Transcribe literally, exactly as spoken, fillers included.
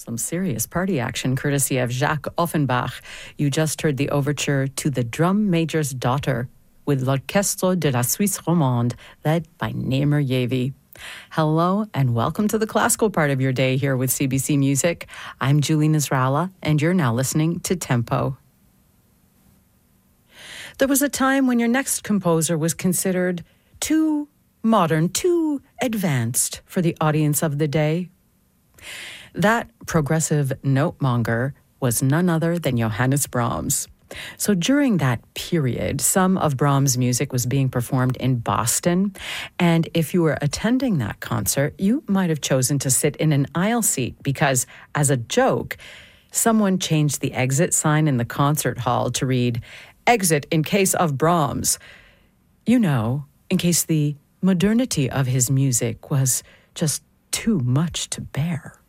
Some serious party action courtesy of Jacques Offenbach. You just heard the overture to The Drum Major's Daughter with L'Orchestre de la Suisse Romande, led by Namer Yavi. Hello and welcome to the classical part of your day here with C B C Music. I'm Julie Nasrallah and you're now listening to Tempo. There was a time when your next composer was considered too modern, too advanced for the audience of the day. That progressive notemonger was none other than Johannes Brahms. So during that period, some of Brahms' music was being performed in Boston, and if you were attending that concert, you might have chosen to sit in an aisle seat because, as a joke, someone changed the exit sign in the concert hall to read, "Exit in case of Brahms." You know, in case the modernity of his music was just too much to bear.